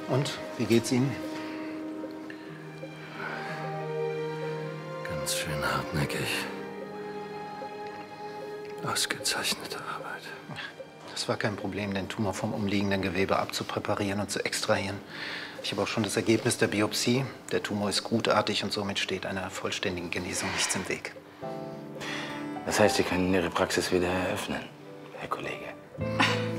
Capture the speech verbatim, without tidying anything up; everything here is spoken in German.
Und, wie geht's Ihnen? Ganz schön hartnäckig. Ausgezeichnete Arbeit. Das war kein Problem, den Tumor vom umliegenden Gewebe abzupräparieren und zu extrahieren. Ich habe auch schon das Ergebnis der Biopsie. Der Tumor ist gutartig und somit steht einer vollständigen Genesung nichts im Weg. Das heißt, Sie können Ihre Praxis wieder eröffnen, Herr Kollege.